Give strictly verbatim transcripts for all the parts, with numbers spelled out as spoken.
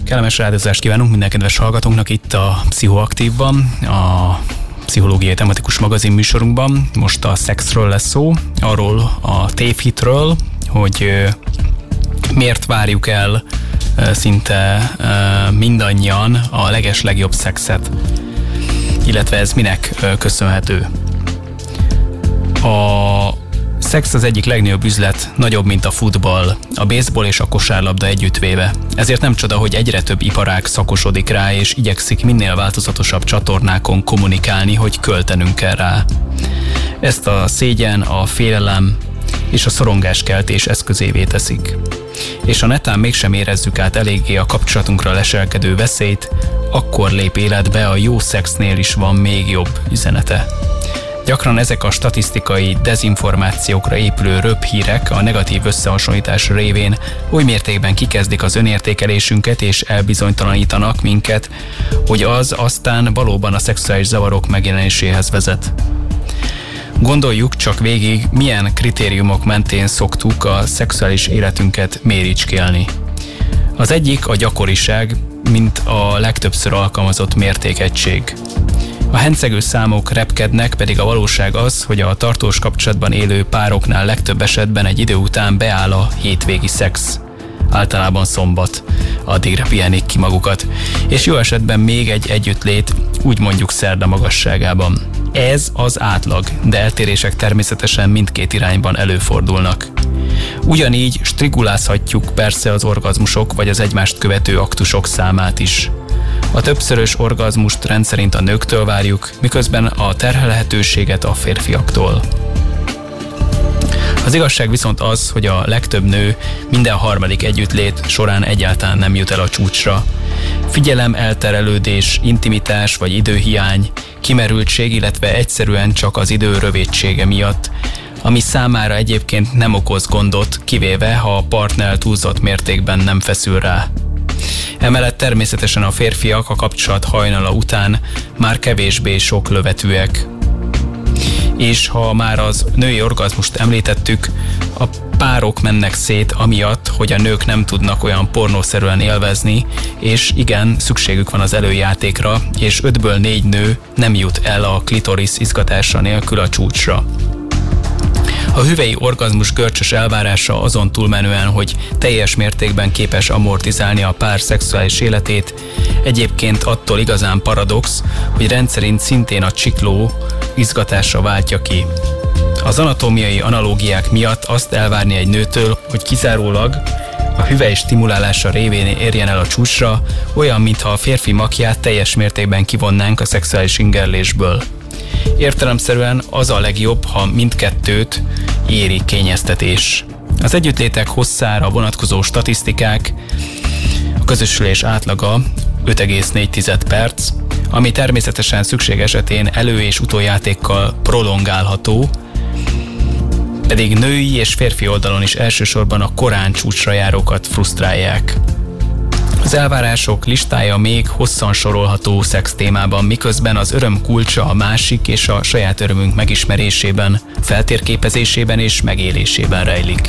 Kellemes rádiózást kívánunk minden kedves hallgatónknak itt a Pszichoaktívban, a pszichológiai tematikus magazin műsorunkban. Most a szexről lesz szó, arról a tévhitről, hogy miért várjuk el szinte mindannyian a legeslegjobb szexet, illetve ez minek köszönhető. A szex az egyik legnagyobb üzlet, nagyobb, mint a futball, a baseball és a kosárlabda együttvéve. Ezért nem csoda, hogy egyre több iparág szakosodik rá, és igyekszik minél változatosabb csatornákon kommunikálni, hogy költenünk kell rá. Ezt a szégyen, a félelem és a szorongáskeltés eszközévé teszik. És ha netán mégsem érezzük át eléggé a kapcsolatunkra leselkedő veszélyt, akkor lép életbe a jó szexnél is van még jobb üzenete. Gyakran ezek a statisztikai dezinformációkra épülő röphírek a negatív összehasonlítás révén oly mértékben kikezdik az önértékelésünket és elbizonytalanítanak minket, hogy az aztán valóban a szexuális zavarok megjelenéséhez vezet. Gondoljuk csak végig, milyen kritériumok mentén szoktuk a szexuális életünket méricskélni. Az egyik a gyakoriság, mint a legtöbbször alkalmazott mértékegység. A hencegő számok repkednek, pedig a valóság az, hogy a tartós kapcsolatban élő pároknál legtöbb esetben egy idő után beáll a hétvégi szex. Általában szombat, addigra pihenik ki magukat, és jó esetben még egy együttlét, úgy mondjuk szerda magasságában. Ez az átlag, de eltérések természetesen mindkét irányban előfordulnak. Ugyanígy strigulázhatjuk persze az orgazmusok vagy az egymást követő aktusok számát is. A többszörös orgazmust rendszerint a nőktől várjuk, miközben a terhelhetőséget a férfiaktól. Az igazság viszont az, hogy a legtöbb nő minden harmadik együttlét során egyáltalán nem jut el a csúcsra. Figyelem elterelődés, intimitás vagy időhiány, kimerültség, illetve egyszerűen csak az idő rövidsége miatt, ami számára egyébként nem okoz gondot, kivéve ha a partner túlzott mértékben nem feszül rá. Emellett természetesen a férfiak a kapcsolat hajnala után már kevésbé sok lövetűek. És ha már az női orgazmust említettük, a párok mennek szét amiatt, hogy a nők nem tudnak olyan pornószerűen élvezni, és igen, szükségük van az előjátékra, és ötből négy nő nem jut el a klitoris izgatása nélkül a csúcsra. A hüvely orgazmus görcsös elvárása azon túlmenően, hogy teljes mértékben képes amortizálni a pár szexuális életét, egyébként attól igazán paradox, hogy rendszerint szintén a csikló izgatásra váltja ki. Az anatómiai analógiák miatt azt elvárni egy nőtől, hogy kizárólag a hüvely stimulálása révén érjen el a csúcsra, olyan, mintha a férfi makját teljes mértékben kivonnánk a szexuális ingerlésből. Értelemszerűen az a legjobb, ha mindkettőt éri kényeztetés. Az együttlétek hosszára vonatkozó statisztikák, a közösülés átlaga öt egész négy perc, ami természetesen szükség esetén elő- és utójátékkal prolongálható, pedig női és férfi oldalon is elsősorban a korán csúcsra járókat frusztrálják. Az elvárások listája még hosszan sorolható szex témában, miközben az öröm kulcsa a másik és a saját örömünk megismerésében, feltérképezésében és megélésében rejlik.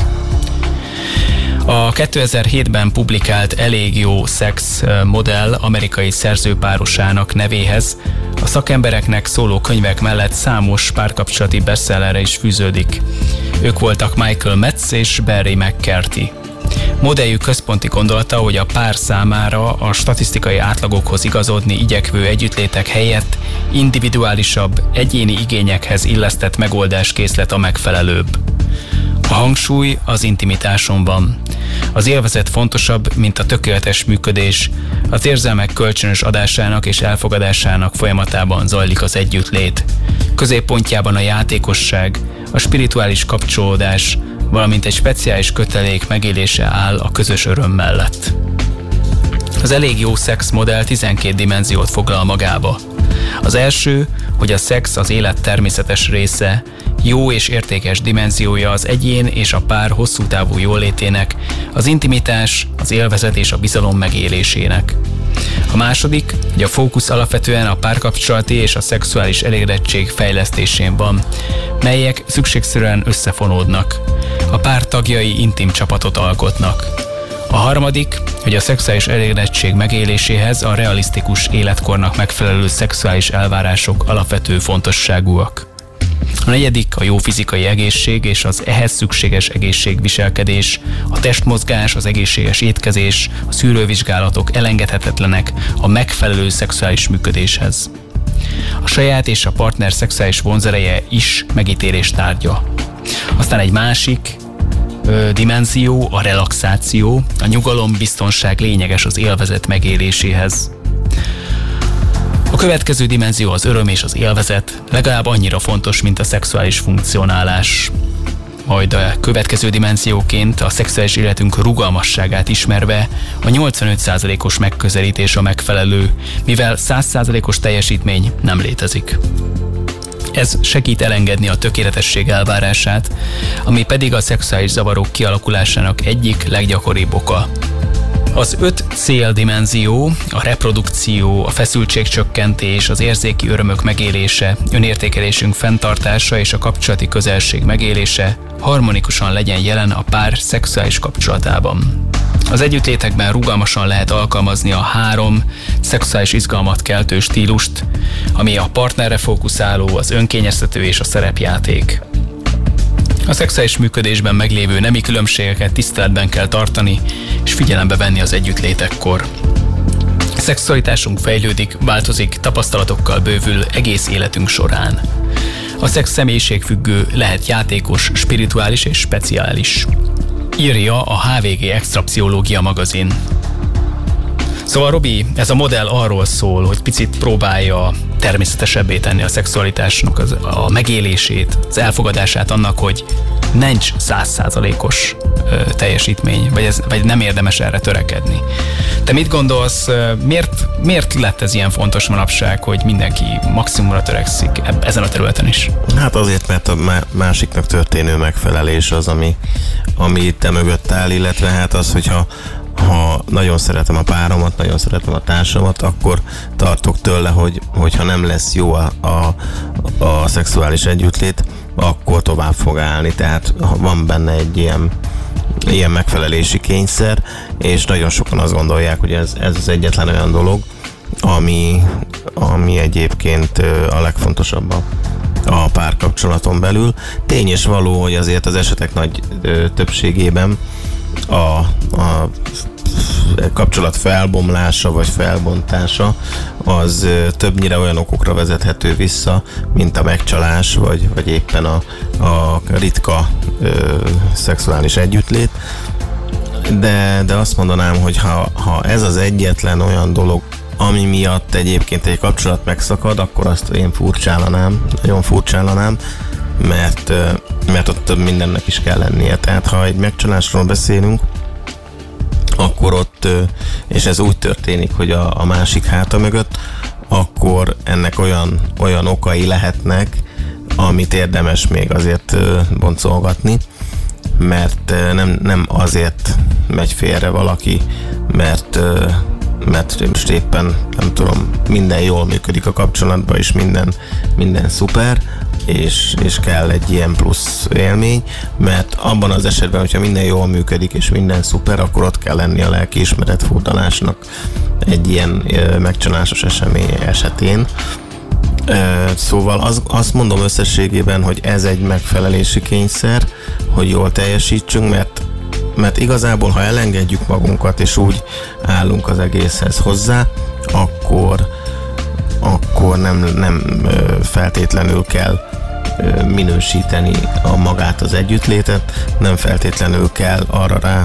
A kétezer-hétben publikált Elég jó szex modell amerikai szerzőpárosának nevéhez a szakembereknek szóló könyvek mellett számos párkapcsolati bestsellerre is fűződik. Ők voltak Michael Metz és Barry McCarthy. Modelljük központi gondolata, hogy a pár számára a statisztikai átlagokhoz igazodni igyekvő együttlétek helyett individuálisabb, egyéni igényekhez illesztett megoldáskészlet a megfelelőbb. A hangsúly az intimitáson van. Az élvezet fontosabb, mint a tökéletes működés. Az érzelmek kölcsönös adásának és elfogadásának folyamatában zajlik az együttlét. Középpontjában a játékosság, a spirituális kapcsolódás, valamint egy speciális kötelék megélése áll a közös öröm mellett. Az elég jó szex modell tizenkét dimenziót foglal magába. Az első, hogy a szex az élet természetes része, jó és értékes dimenziója az egyén és a pár hosszú távú jólétének, az intimitás, az élvezet és a bizalom megélésének. A második, hogy a fókusz alapvetően a párkapcsolati és a szexuális elégedettség fejlesztésén van, melyek szükségszerűen összefonódnak. A pár tagjai intim csapatot alkotnak. A harmadik, hogy a szexuális elégedettség megéléséhez a realisztikus életkornak megfelelő szexuális elvárások alapvető fontosságúak. A negyedik a jó fizikai egészség és az ehhez szükséges egészségviselkedés, a testmozgás, az egészséges étkezés, a szűrővizsgálatok elengedhetetlenek a megfelelő szexuális működéshez. A saját és a partner szexuális vonzereje is megítélés tárgya. Aztán egy másik ö, dimenzió, a relaxáció, a nyugalom, biztonság lényeges az élvezet megéléséhez. A következő dimenzió az öröm és az élvezet, legalább annyira fontos, mint a szexuális funkcionálás. Majd a következő dimenzióként a szexuális életünk rugalmasságát ismerve a nyolcvanöt százalékos megközelítés a megfelelő, mivel száz százalékos teljesítmény nem létezik. Ez segít elengedni a tökéletesség elvárását, ami pedig a szexuális zavarok kialakulásának egyik leggyakoribb oka. Az öt céldimenzió, a reprodukció, a feszültségcsökkentés, az érzéki örömök megélése, önértékelésünk fenntartása és a kapcsolati közelség megélése harmonikusan legyen jelen a pár szexuális kapcsolatában. Az együttlétekben rugalmasan lehet alkalmazni a három szexuális izgalmat keltő stílust, ami a partnerre fókuszáló, az önkényeztető és a szerepjáték. A szexuális működésben meglévő nemi különbségeket tiszteletben kell tartani, és figyelembe venni az együttlétekkor. A szexualitásunk fejlődik, változik, tapasztalatokkal bővül egész életünk során. A szex személyiségfüggő, lehet játékos, spirituális és speciális. Írja a há vé gé Extra Pszichológia magazin. Szóval Robi, ez a modell arról szól, hogy picit próbálja természetesebbé tenni a szexualitásnak az, a megélését, az elfogadását annak, hogy nincs száz százalékos teljesítmény, vagy, ez, vagy nem érdemes erre törekedni. Te mit gondolsz, miért, miért lett ez ilyen fontos manapság, hogy mindenki maximumra törekszik ezen a területen is? Hát azért, mert a másiknak történő megfelelés az, ami, ami te mögött áll, illetve hát az, hogyha ha nagyon szeretem a páromat, nagyon szeretem a társamat, akkor tartok tőle, hogy, hogyha nem lesz jó a, a, a szexuális együttlét, akkor tovább fog állni. Tehát van benne egy ilyen, ilyen megfelelési kényszer, és nagyon sokan azt gondolják, hogy ez, ez az egyetlen olyan dolog, ami, ami egyébként a legfontosabb a, a párkapcsolaton belül. Tény és való, hogy azért az esetek nagy ö, többségében a, a kapcsolat felbomlása vagy felbontása az többnyire olyan okokra vezethető vissza, mint a megcsalás, vagy, vagy éppen a, a ritka ö, szexuális együttlét. De, de azt mondanám, hogy ha, ha ez az egyetlen olyan dolog, ami miatt egyébként egy kapcsolat megszakad, akkor azt én furcsállanám, nagyon furcsállanám, mert, mert ott több mindennek is kell lennie. Tehát ha egy megcsalásról beszélünk, akkor ott, és ez úgy történik, hogy a, a másik háta mögött, akkor ennek olyan, olyan okai lehetnek, amit érdemes még azért boncolgatni, mert nem, nem azért megy félre valaki, mert, mert most éppen, nem tudom, minden jól működik a kapcsolatban, és minden, minden szuper, és, és kell egy ilyen plusz élmény, mert abban az esetben, hogyha minden jól működik, és minden szuper, akkor ott kell lenni a lelkiismeret furdalásnak egy ilyen megcsalásos esemény esetén. Szóval az, azt mondom összességében, hogy ez egy megfelelési kényszer, hogy jól teljesítsünk, mert, mert igazából, ha elengedjük magunkat, és úgy állunk az egészhez hozzá, akkor, akkor nem, nem feltétlenül kell minősíteni a magát az együttlétet, nem feltétlenül kell arra rá,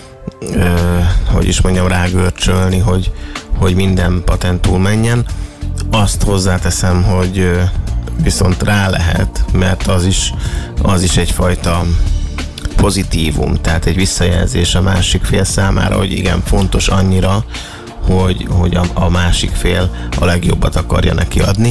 hogy is mondjam, rágörcsölni, hogy, hogy minden patentul menjen. Azt hozzáteszem, hogy viszont rá lehet, mert az is, az is egyfajta pozitívum, tehát egy visszajelzés a másik fél számára, hogy igen, fontos annyira, hogy, hogy a, a másik fél a legjobbat akarja neki adni,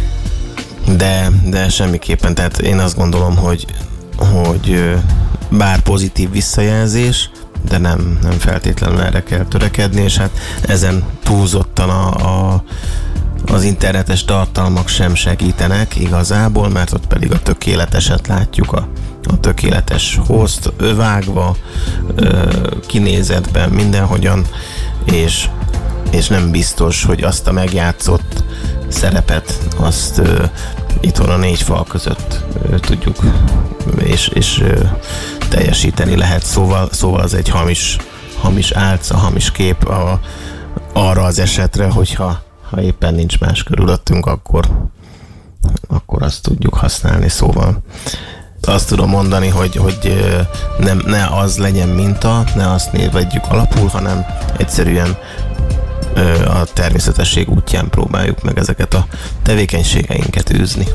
de, de semmiképpen, tehát én azt gondolom, hogy, hogy bár pozitív visszajelzés, de nem, nem feltétlenül erre kell törekedni, és hát ezen túlzottan a, a az internetes tartalmak sem segítenek igazából, mert ott pedig a tökéleteset látjuk a, a tökéletes host, vágva, kinézetben, mindenhogyan, és, és nem biztos, hogy azt a megjátszott szerepet, azt ö, itthon a négy fal között ö, tudjuk és, és ö, teljesíteni lehet. Szóval, szóval az egy hamis, hamis álca, hamis kép a, arra az esetre, hogyha ha éppen nincs más körülöttünk, akkor, akkor azt tudjuk használni. Szóval azt tudom mondani, hogy, hogy nem, ne az legyen minta, ne azt vegyük alapul, hanem egyszerűen a természetesség útján próbáljuk meg ezeket a tevékenységeinket űzni.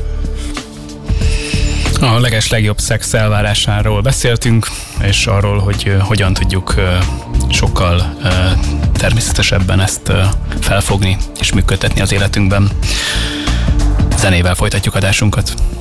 A leges legjobb szex elvárásáról beszéltünk, és arról, hogy hogyan tudjuk sokkal természetesebben ezt felfogni és működtetni az életünkben. Zenével folytatjuk adásunkat.